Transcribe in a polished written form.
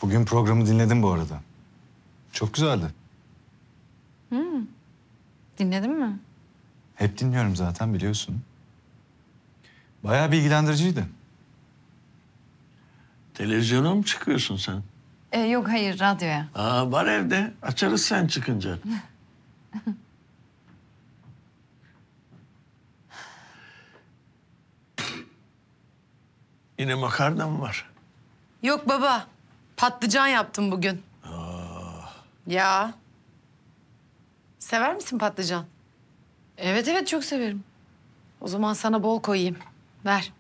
Bugün programı dinledim bu arada. Çok güzeldi. Dinledin mi? Hep dinliyorum zaten biliyorsun. Bayağı bilgilendiriciydi. Televizyona mı çıkıyorsun sen? Yok hayır radyoya. Var evde. Açarız sen çıkınca. Yine makarna mı var? Yok baba. Patlıcan yaptım bugün. Ya. Sever misin patlıcan? Evet çok severim. O zaman sana bol koyayım. Ver.